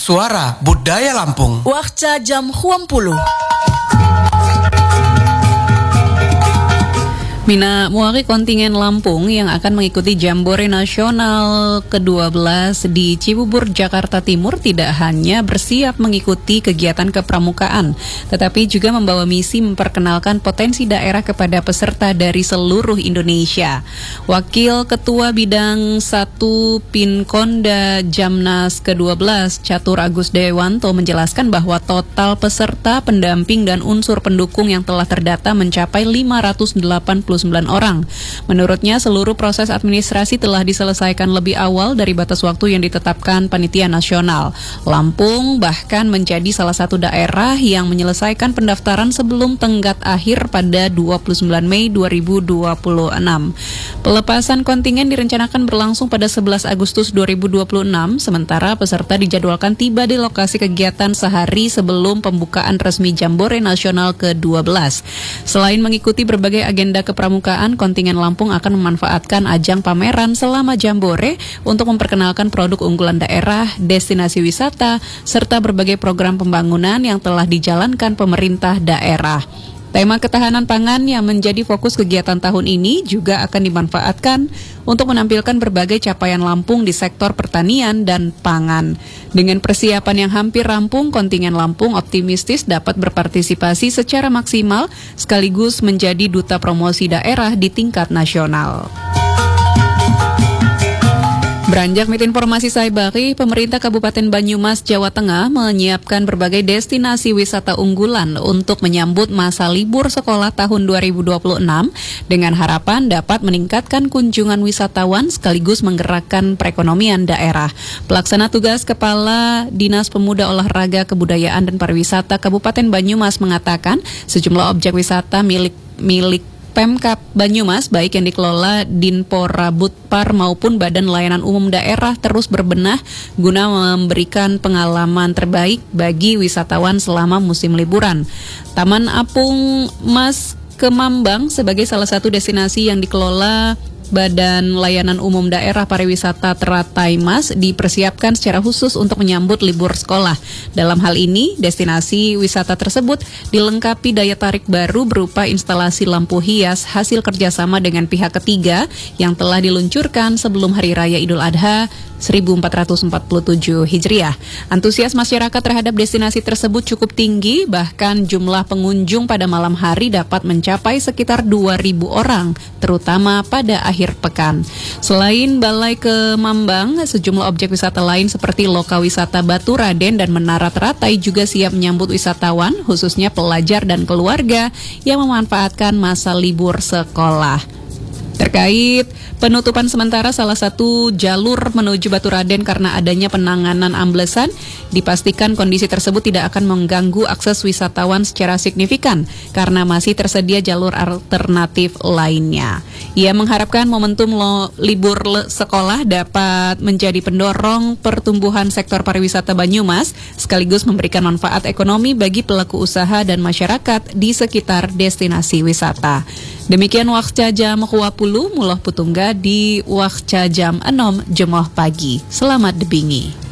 Suara Budaya Lampung. Wakca jam 20. Mina muari kontingen Lampung yang akan mengikuti Jambore Nasional ke-12 di Cibubur, Jakarta Timur tidak hanya bersiap mengikuti kegiatan kepramukaan, tetapi juga membawa misi memperkenalkan potensi daerah kepada peserta dari seluruh Indonesia. Wakil Ketua Bidang 1 Pinkonda Jamnas ke-12 Catur Agus Dewanto menjelaskan bahwa total peserta, pendamping, dan unsur pendukung yang telah terdata mencapai 589 orang. Menurutnya, seluruh proses administrasi telah diselesaikan lebih awal dari batas waktu yang ditetapkan Panitia Nasional. Lampung bahkan menjadi salah satu daerah yang menyelesaikan pendaftaran sebelum tenggat akhir pada 29 Mei 2026. Pelepasan kontingen direncanakan berlangsung pada 11 Agustus 2026, sementara peserta dijadwalkan tiba di lokasi kegiatan sehari sebelum pembukaan resmi Jambore Nasional ke-12. Selain mengikuti berbagai agenda kepramukaan, kontingen Lampung akan memanfaatkan ajang pameran selama Jambore untuk memperkenalkan produk unggulan daerah, destinasi wisata, serta berbagai program pembangunan yang telah dijalankan pemerintah daerah. Tema ketahanan pangan yang menjadi fokus kegiatan tahun ini juga akan dimanfaatkan untuk menampilkan berbagai capaian Lampung di sektor pertanian dan pangan. Dengan persiapan yang hampir rampung, kontingen Lampung optimistis dapat berpartisipasi secara maksimal sekaligus menjadi duta promosi daerah di tingkat nasional. Beranjak mit informasi Saibari, pemerintah Kabupaten Banyumas, Jawa Tengah menyiapkan berbagai destinasi wisata unggulan untuk menyambut masa libur sekolah tahun 2026 dengan harapan dapat meningkatkan kunjungan wisatawan sekaligus menggerakkan perekonomian daerah. Pelaksana tugas Kepala Dinas Pemuda Olahraga Kebudayaan dan Pariwisata Kabupaten Banyumas mengatakan sejumlah objek wisata milik Pemkab Banyumas, baik yang dikelola Dinpora Budpar maupun Badan Layanan Umum Daerah, terus berbenah guna memberikan pengalaman terbaik bagi wisatawan selama musim liburan. Taman Apung Mas Kemambang sebagai salah satu destinasi yang dikelola Badan Layanan Umum Daerah Pariwisata Teratai Mas dipersiapkan secara khusus untuk menyambut libur sekolah. Dalam hal ini, destinasi wisata tersebut dilengkapi daya tarik baru berupa instalasi lampu hias hasil kerjasama dengan pihak ketiga yang telah diluncurkan sebelum Hari Raya Idul Adha 1447 Hijriah. Antusias masyarakat terhadap destinasi tersebut cukup tinggi, bahkan jumlah pengunjung pada malam hari dapat mencapai sekitar 2.000 orang, terutama pada akhir pekan. Selain Balai Kemambang, sejumlah objek wisata lain seperti Loka Wisata Batu Raden dan Menara Teratai juga siap menyambut wisatawan, khususnya pelajar dan keluarga yang memanfaatkan masa libur sekolah. Terkait penutupan sementara salah satu jalur menuju Baturaden karena adanya penanganan amblesan, dipastikan kondisi tersebut tidak akan mengganggu akses wisatawan secara signifikan karena masih tersedia jalur alternatif lainnya. Ia mengharapkan momentum libur sekolah dapat menjadi pendorong pertumbuhan sektor pariwisata Banyumas sekaligus memberikan manfaat ekonomi bagi pelaku usaha dan masyarakat di sekitar destinasi wisata. Demikian Wakca Jam 20 Muloh Putungga di Wakca Jam 6 Jemoh Pagi. Selamat debingi.